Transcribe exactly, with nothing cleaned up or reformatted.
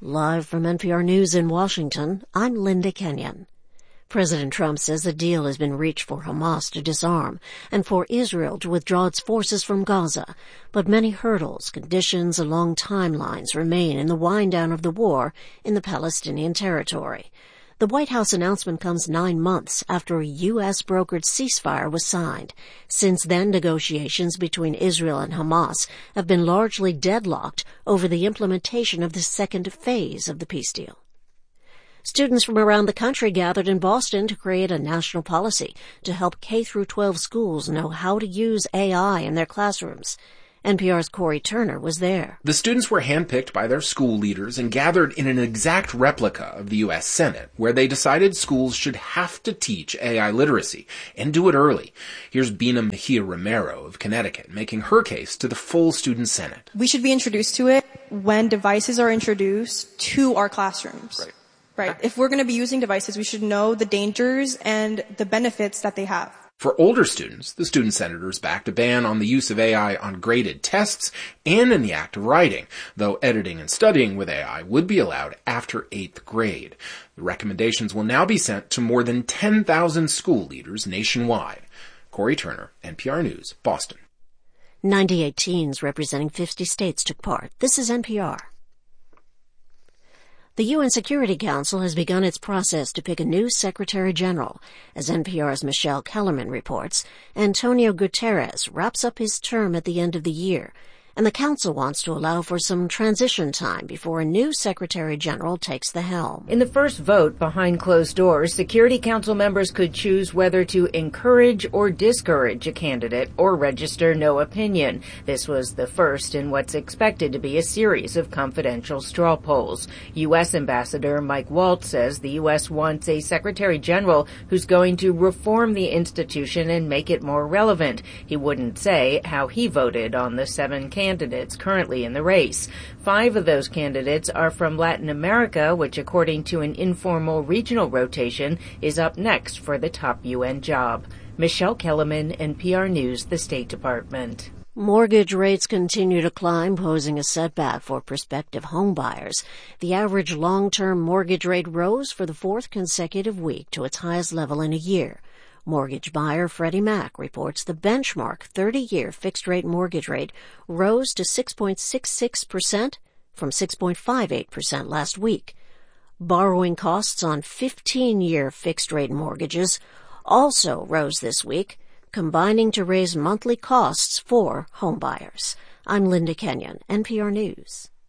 Live from N P R News in Washington, I'm Linda Kenyon. President Trump says a deal has been reached for Hamas to disarm and for Israel to withdraw its forces from Gaza, but many hurdles, conditions, and long timelines remain in the wind-down of the war in the Palestinian territory. The White House announcement comes nine months after a U S brokered ceasefire was signed. Since then, negotiations between Israel and Hamas have been largely deadlocked over the implementation of the second phase of the peace deal. Students from around the country gathered in Boston to create a national policy to help K through twelve schools know how to use A I in their classrooms. N P R's Corey Turner was there. The students were handpicked by their school leaders and gathered in an exact replica of the U S Senate, where they decided schools should have to teach A I literacy and do it early. Here's Bina Mejia Romero of Connecticut making her case to the full student senate. We should be introduced to it when devices are introduced to our classrooms. Right. Right. If we're going to be using devices, we should know the dangers and the benefits that they have. For older students, the student senators backed a ban on the use of A I on graded tests and in the act of writing, though editing and studying with A I would be allowed after eighth grade. The recommendations will now be sent to more than ten thousand school leaders nationwide. Corey Turner, N P R News, Boston. ninety-eight teens representing fifty states took part. This is N P R. The U N Security Council has begun its process to pick a new Secretary General. As N P R's Michelle Kellerman reports, Antonio Guterres wraps up his term at the end of the year, and the Council wants to allow for some transition time before a new Secretary General takes the helm. In the first vote behind closed doors, Security Council members could choose whether to encourage or discourage a candidate or register no opinion. This was the first in what's expected to be a series of confidential straw polls. U S Ambassador Mike Waltz says the U S wants a Secretary General who's going to reform the institution and make it more relevant. He wouldn't say how he voted on the seven candidates candidates currently in the race. Five of those candidates are from Latin America, which according to an informal regional rotation is up next for the top U N job. Michelle Kellerman, N P R News, the State Department. Mortgage rates continue to climb, posing a setback for prospective home buyers. The average long-term mortgage rate rose for the fourth consecutive week to its highest level in a year. Mortgage buyer Freddie Mac reports the benchmark thirty-year fixed-rate mortgage rate rose to six point six six percent from six point five eight percent last week. Borrowing costs on fifteen-year fixed-rate mortgages also rose this week, combining to raise monthly costs for home buyers. I'm Linda Kenyon, N P R News.